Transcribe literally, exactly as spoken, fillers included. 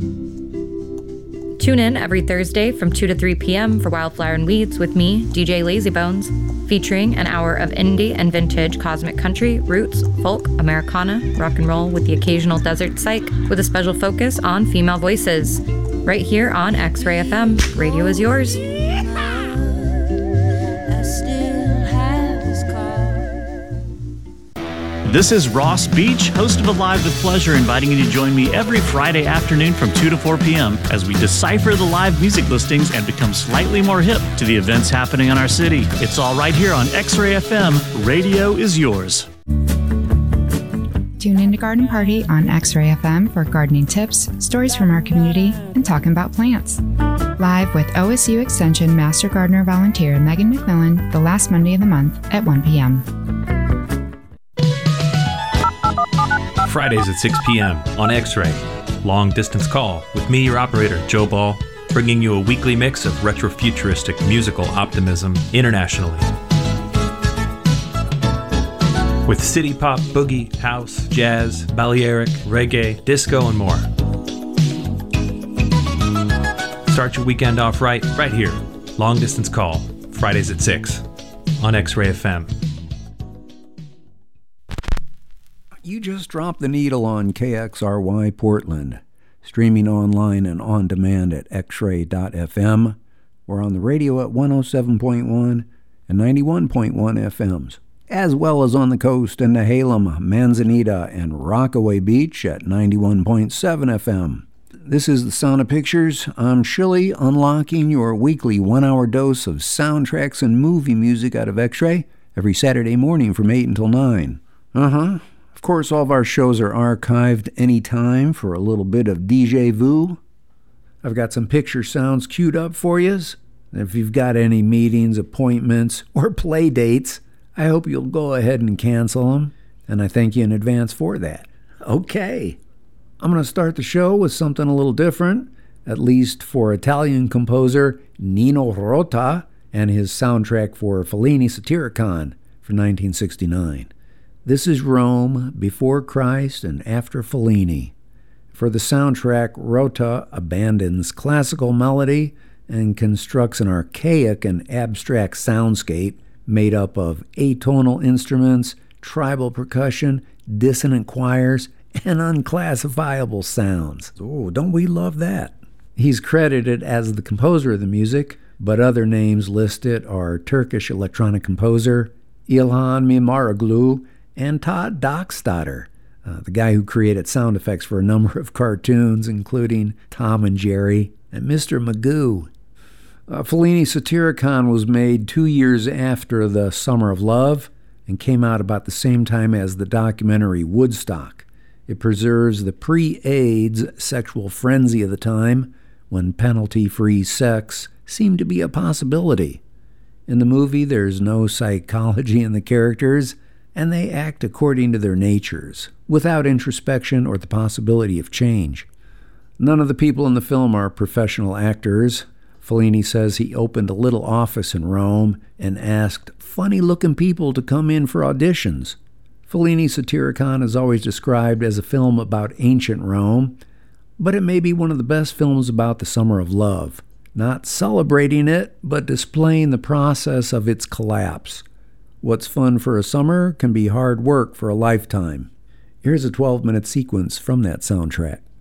Tune in every Thursday from two to three p.m. for Wildflower and Weeds with me, D J Lazybones, featuring an hour of indie and vintage cosmic country, roots, folk, Americana, rock and roll with the occasional desert psych, with a special focus on female voices. Right here on X-Ray F M, radio is yours. This is Ross Beach, host of Alive with Pleasure, inviting you to join me every Friday afternoon from two to four p.m. as we decipher the live music listings and become slightly more hip to the events happening in our city. It's all right here on X-Ray F M. Radio is yours. Tune in to Garden Party on X-Ray F M for gardening tips, stories from our community, and talking about plants. Live with O S U Extension Master Gardener Volunteer Megan McMillan the last Monday of the month at one p.m. Fridays at six p.m. on X-Ray. Long Distance Call with me, your operator, Joe Ball, bringing you a weekly mix of retro-futuristic musical optimism internationally. With city pop, boogie, house, jazz, Balearic, reggae, disco, and more. Start your weekend off right, right here. Long Distance Call, Fridays at six on X-Ray F M. You just dropped the needle on K X R Y Portland, streaming online and on demand at x ray dot f m. We're on the radio at one oh seven point one and ninety-one point one F Ms, as well as on the coast in Nehalem, Manzanita, and Rockaway Beach at ninety-one point seven F M. This is the Sound of Pictures. I'm Shilly, unlocking your weekly one-hour dose of soundtracks and movie music out of X-Ray every Saturday morning from eight until nine. Uh-huh. Of course, all of our shows are archived anytime for a little bit of déjà vu. I've got some picture sounds queued up for you. If you've got any meetings, appointments, or play dates, I hope you'll go ahead and cancel them, and I thank you in advance for that. Okay, I'm going to start the show with something a little different, at least for Italian composer Nino Rota and his soundtrack for Fellini Satyricon for nineteen sixty-nine. This is Rome, before Christ and after Fellini. For the soundtrack, Rota abandons classical melody and constructs an archaic and abstract soundscape made up of atonal instruments, tribal percussion, dissonant choirs, and unclassifiable sounds. Oh, don't we love that? He's credited as the composer of the music, but other names listed are Turkish electronic composer İlhan Mimaroglu and Todd Dockstader, uh, the guy who created sound effects for a number of cartoons, including Tom and Jerry and Mister Magoo. Uh, Fellini Satyricon was made two years after The Summer of Love and came out about the same time as the documentary Woodstock. It preserves the pre-AIDS sexual frenzy of the time, when penalty-free sex seemed to be a possibility. In the movie, there's no psychology in the characters, and they act according to their natures, without introspection or the possibility of change. None of the people in the film are professional actors. Fellini says he opened a little office in Rome and asked funny-looking people to come in for auditions. Fellini Satyricon is always described as a film about ancient Rome, but it may be one of the best films about the summer of love, not celebrating it, but displaying the process of its collapse. What's fun for a summer can be hard work for a lifetime. Here's a twelve-minute sequence from that soundtrack.